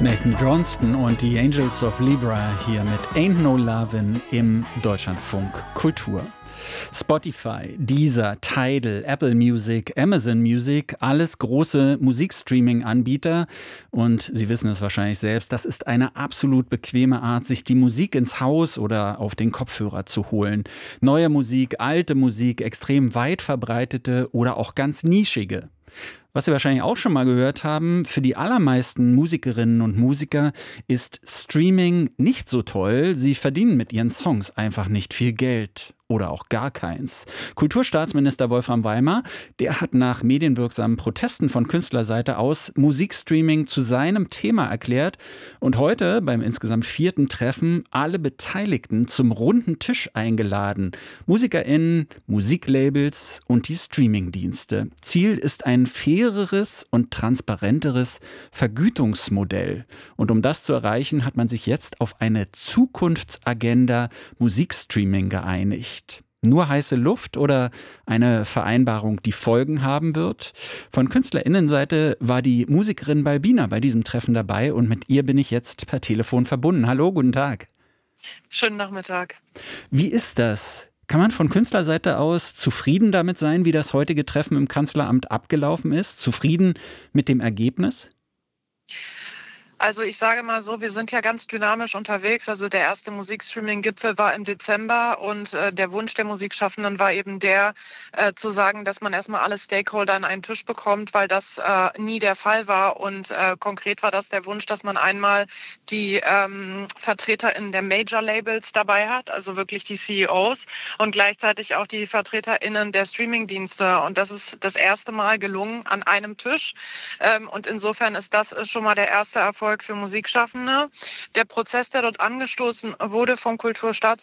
Nathan Johnston und die Angels of Libra hier mit Ain't No Lovin' im Deutschlandfunk Kultur. Spotify, Deezer, Tidal, Apple Music, Amazon Music, alles große Musikstreaming-Anbieter. Und Sie wissen es wahrscheinlich selbst, das ist eine absolut bequeme Art, sich die Musik ins Haus oder auf den Kopfhörer zu holen. Neue Musik, alte Musik, extrem weit verbreitete oder auch ganz nischige. Was Sie wahrscheinlich auch schon mal gehört haben, für die allermeisten Musikerinnen und Musiker ist Streaming nicht so toll. Sie verdienen mit ihren Songs einfach nicht viel Geld. Oder auch gar keins. Kulturstaatsminister Wolfram Weimar, der hat nach medienwirksamen Protesten von Künstlerseite aus Musikstreaming zu seinem Thema erklärt und heute beim insgesamt 4. Treffen alle Beteiligten zum runden Tisch eingeladen. MusikerInnen, Musiklabels und die Streamingdienste. Ziel ist ein faireres und transparenteres Vergütungsmodell. Und um das zu erreichen, hat man sich jetzt auf eine Zukunftsagenda Musikstreaming geeinigt. Nur heiße Luft oder eine Vereinbarung, die Folgen haben wird? Von KünstlerInnenseite war die Musikerin Balbina bei diesem Treffen dabei und mit ihr bin ich jetzt per Telefon verbunden. Hallo, guten Tag. Schönen Nachmittag. Wie ist das? Kann man von Künstlerseite aus zufrieden damit sein, wie das heutige Treffen im Kanzleramt abgelaufen ist? Zufrieden mit dem Ergebnis? Also ich sage mal so, wir sind ja ganz dynamisch unterwegs. Also der erste Musikstreaming-Gipfel war im Dezember und der Wunsch der Musikschaffenden war eben der, zu sagen, dass man erstmal alle Stakeholder an einen Tisch bekommt, weil das nie der Fall war. Und konkret war das der Wunsch, dass man einmal die VertreterInnen der Major-Labels dabei hat, also wirklich die CEOs und gleichzeitig auch die VertreterInnen der Streaming-Dienste. Und das ist das erste Mal gelungen an einem Tisch. Und insofern ist das schon mal der erste Erfolg für Musikschaffende. Der Prozess, der dort angestoßen wurde vom Kulturstaatsministerium,